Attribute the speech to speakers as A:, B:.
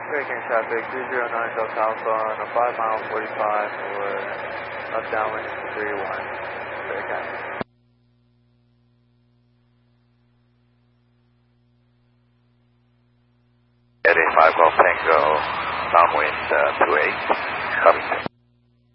A: Hurricane traffic, 309 Delta Alpha on a 5 mile 45 for up downwind 31. Hurricane.
B: At a 5 Golf Tango, downwind 28, Covington.